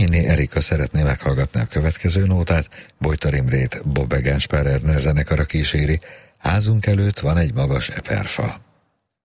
Tonyini Erika szeretné meghallgatni a következő nótát, Bojtar Imrét Bob Egenspár Ernő zenekara kíséri. Házunk előtt van egy magas eperfa.